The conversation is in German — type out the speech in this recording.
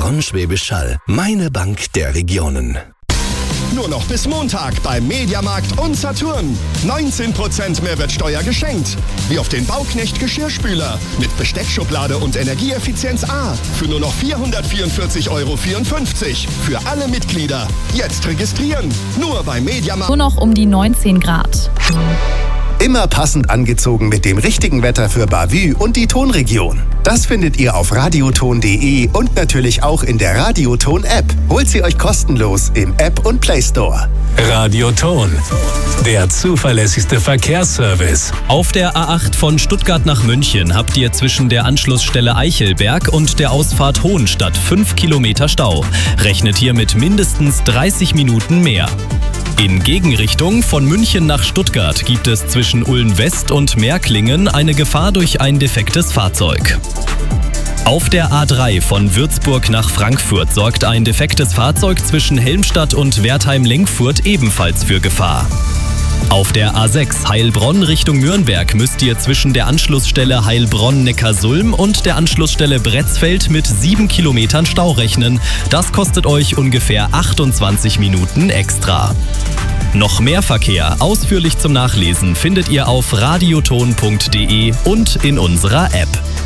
Heilbronn-Schwäbisch Hall. Meine Bank der Regionen. Nur noch bis Montag beim Mediamarkt und Saturn. 19% Mehrwertsteuer geschenkt. Wie auf den Bauknecht Geschirrspüler mit Besteckschublade und Energieeffizienz A. Für nur noch 444,54 € für alle Mitglieder. Jetzt registrieren. Nur beim Mediamarkt. Nur noch um die 19 Grad. Immer passend angezogen mit dem richtigen Wetter für Bavü und die Tonregion. Das findet ihr auf radioton.de und natürlich auch in der Radioton-App. Holt sie euch kostenlos im App und Play Store. Radioton, der zuverlässigste Verkehrsservice. Auf der A8 von Stuttgart nach München habt ihr zwischen der Anschlussstelle Eichelberg und der Ausfahrt Hohenstadt 5 Kilometer Stau. Rechnet hier mit mindestens 30 Minuten mehr. In Gegenrichtung von München nach Stuttgart gibt es zwischen Ulm-West und Märklingen eine Gefahr durch ein defektes Fahrzeug. Auf der A3 von Würzburg nach Frankfurt sorgt ein defektes Fahrzeug zwischen Helmstadt und Wertheim-Lenkfurt ebenfalls für Gefahr. Auf der A6 Heilbronn Richtung Nürnberg müsst ihr zwischen der Anschlussstelle Heilbronn-Neckarsulm und der Anschlussstelle Bretzfeld mit 7 Kilometern Stau rechnen. Das kostet euch ungefähr 28 Minuten extra. Noch mehr Verkehr ausführlich zum Nachlesen findet ihr auf radioton.de und in unserer App.